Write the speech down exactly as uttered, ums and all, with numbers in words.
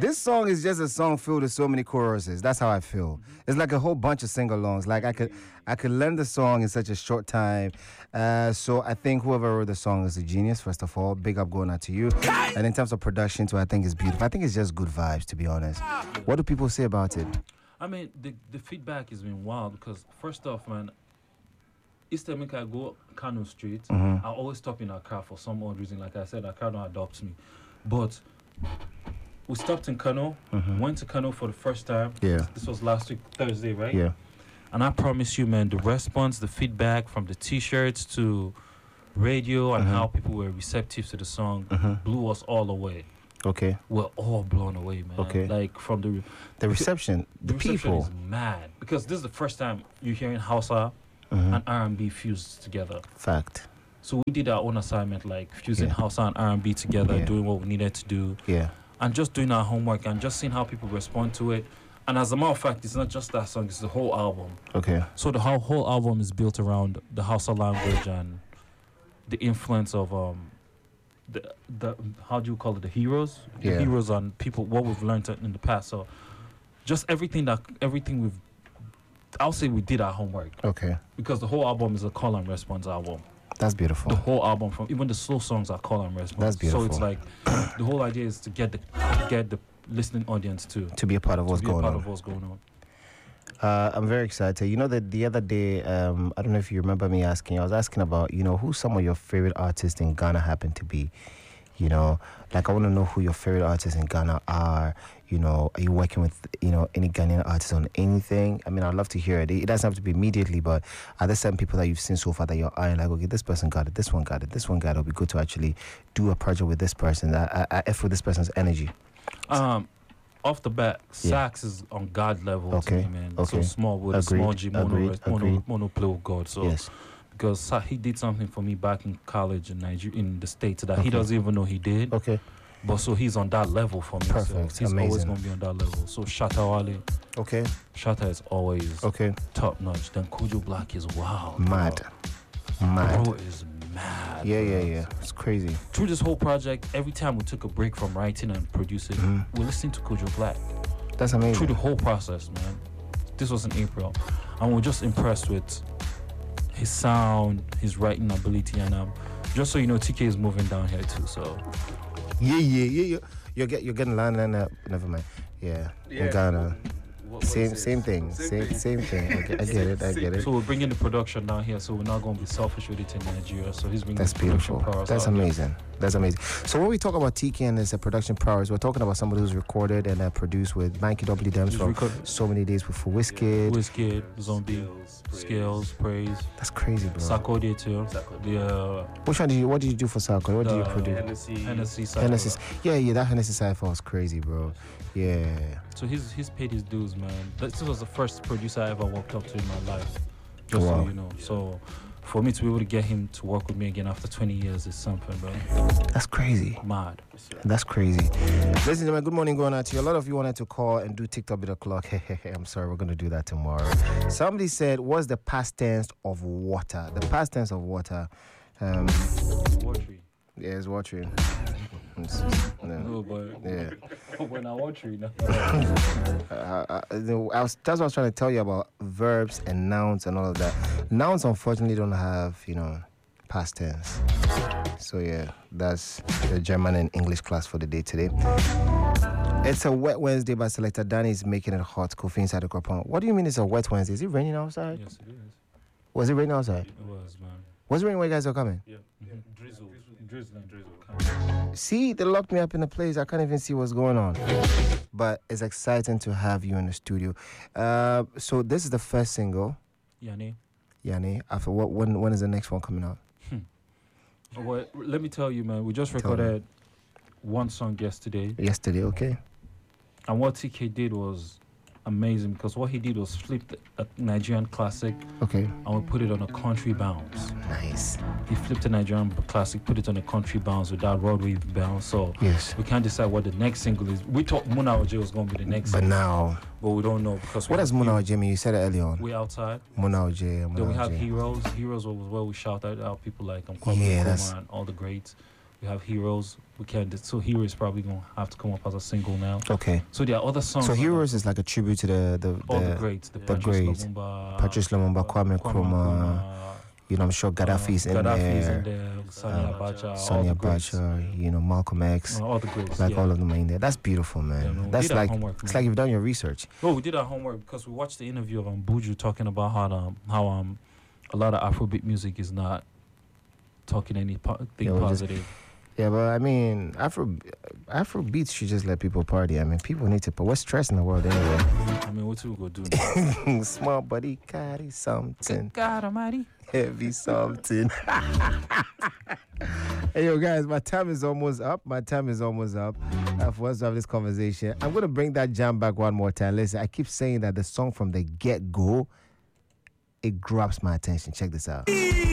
This song is just a song filled with so many choruses. That's how I feel. Mm-hmm. It's like a whole bunch of sing-alongs. Like I could, I could learn the song in such a short time. Uh, so I think whoever wrote the song is a genius. First of all, big up going out to you. And in terms of production, too, I think it's beautiful. I think it's just good vibes, to be honest. What do people say about it? I mean, the the feedback has been wild because first off, man, each time I go Kano Street, mm-hmm. I always stop in Accra for some odd reason. Like I said, Accra don't adopt me, but we stopped in Kano, mm-hmm. went to Kano for the first time. Yeah, this was last week Thursday, right? Yeah, and I promise you, man, the response, the feedback from the T-shirts to radio and mm-hmm. how people were receptive to the song mm-hmm. blew us all away. Okay, we're all blown away, man. Okay, like from the the reception, the, the reception people is mad because this is the first time you're hearing Hausa mm-hmm. and R and B fused together. Fact. So we did our own assignment, like fusing yeah. Hausa and R and B together, yeah. doing what we needed to do. Yeah. And just doing our homework and just seeing how people respond to it. And as a matter of fact, it's not just that song; it's the whole album. Okay. So the whole whole album is built around the Hausa language and the influence of um. The, the how do you call it the heroes the yeah. heroes and people what we've learned in the past, so just everything that everything we've I'll say we did our homework. Okay, because the whole album is a call and response album. That's beautiful. The whole album, from even the slow songs, are call and response. That's beautiful. So it's like the whole idea is to get the get the listening audience to to be a part of what's to be going a part on of what's going on. Uh, I'm very excited. You know that the other day, um, I don't know if you remember me asking, I was asking about, you know, who some of your favorite artists in Ghana happen to be. You know, like I want to know who your favorite artists in Ghana are. You know, are you working with, you know, any Ghanaian artists on anything? I mean, I'd love to hear it. It doesn't have to be immediately, but are there certain people that you've seen so far that you're eyeing, like, okay, this person got it, this one got it, this one got it. It'll be good to actually do a project with this person. I, I, I F with this person's energy. Um. Off the bat, yeah. Sax is on God level okay. to me, man. Okay. So small with agreed. a small G mono, agreed. mono, agreed. mono play with God. So yes. because Sa- he did something for me back in college in Nigeria, in the States that okay. he doesn't even know he did. Okay. But so he's on that level for me. Perfect. So he's Amazing. always gonna be on that level. So Shatta Wale. Okay. Shatta is always okay. top notch. Then Kojo Black is wow. Mad. Bro. Mad. Bro is mad. Yeah, bro. yeah, yeah. It's crazy. Through this whole project, every time we took a break from writing and producing, mm-hmm. we listened to Kojo Black. That's amazing. Through the whole process, man. This was in April, and we're just impressed with his sound, his writing ability, and um, just so you know, T K is moving down here too. So yeah, yeah, yeah, yeah. You're get you're getting land and uh, never mind. Yeah, yeah. In Ghana. What, what same same thing. Same same, same thing. I get, I get it. I get it. So we're bringing the production down here. So we're not going to be selfish with it in Nigeria. So he's bringing That's the production beautiful. powers. That's out amazing. here. That's amazing. So when we talk about T K and his uh, production powers, we're talking about somebody who's recorded and uh, produced with Mikey W. Dems from recorded. So Many Days with for Wizkid. Yeah. Wizkid, Zombie, Skills, Praise. That's crazy, bro. Sarkodie too. The, uh, Which one did you? What did you do for Sarkodie? What the, did you produce? Hennessy. Hennessy. Hennessy. Yeah, yeah. That Hennessy cypher was crazy, bro. Yeah. So he's he's paid his dues, man. This was the first producer I ever walked up to in my life. Just wow. so you know. So for me to be able to get him to work with me again after twenty years is something, bro. That's crazy. Mad. That's crazy. Ladies and gentlemen, good morning going out to you. A lot of you wanted to call and do TikTok bit o'clock. I'm sorry, we're going to do that tomorrow. Somebody said, what's the past tense of water? The past tense of water. Um, Watery. Yeah, it's watering. No. no, but yeah. When I watery now. uh, I, I was, that's what I was trying to tell you about verbs and nouns and all of that. Nouns, unfortunately, don't have, you know, past tense. So yeah, that's the German and English class for the day today. It's a wet Wednesday, but Selector Danny is making it hot. Kofi inside the Cropon. What do you mean it's a wet Wednesday? Is it raining outside? Yes, it is. Was it raining outside? It was, man. Was it raining when you guys were coming? Yeah. Mm-hmm. Drizzle. Drizzle and drizzle. See, they locked me up in a place. I can't even see what's going on. But it's exciting to have you in the studio. Uh, so this is the first single. Yanni. Yanni. After what? When? When is the next one coming out? Hmm. Well, let me tell you, man. We just recorded one song yesterday. Yesterday, okay. And what T K did was amazing because what he did was flip a Nigerian classic. Okay. And we put it on a country bounce. Nice. He flipped a Nigerian classic, put it on a country bounce without Broadway bounce. So yes, we can't decide what the next single is. We thought Muna Oje was going to be the next but single. now, but we don't know because what does Muna Oje mean? You said it earlier on. We outside. Muna Oje. Muna Then we have Oje. Heroes. Heroes was where we shout out, out people like I'm um, yeah, that's... and all the greats. We have Heroes. We can so Hero is probably gonna have to come up as a single now. Okay. So there are other songs. So like Heroes that. is like a tribute to the the, all the, the greats, the, the Patrice greats. Lumumba, Patrice Lumumba, Kwame Nkrumah. You know, I'm sure Gaddafi's in Gaddafi's there. in there. Sani Um, Abacha, Sani all the greats. Abacha, you know, Malcolm X. Uh, all the greats. Like yeah. all of them are in there. That's beautiful, man. Yeah, man, we That's did our like homework, it's man. like you've done your research. Oh, we did our homework because we watched the interview of um, Buju talking about how um how um a lot of Afrobeat music is not talking anything Yeah, we just- positive. Yeah, but I mean, Afro Afro beats should just let people party. I mean, people need to. But what's stress in the world anyway? I mean, what we go do now? Small buddy carry something God Almighty. heavy, something. Hey, yo, guys, my time is almost up. My time is almost up uh, for us to have this conversation. I'm gonna bring that jam back one more time. Listen, I keep saying that the song from the get go, it grabs my attention. Check this out.